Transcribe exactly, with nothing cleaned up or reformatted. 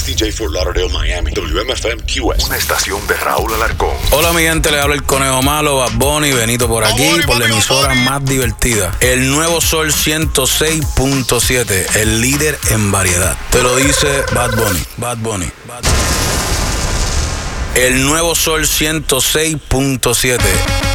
D J Fort Lauderdale, Miami. W M F M Q S. Una estación de Raúl Alarcón. Hola mi gente, le habla el Conejo Malo, Bad Bunny, Benito por aquí, Bad Bunny, por la papi, emisora Bad Bunny. más divertida. El Nuevo Sol ciento seis punto siete, el líder en variedad. Te lo dice Bad Bunny, Bad Bunny, Bad Bunny. El Nuevo Sol ciento seis punto siete.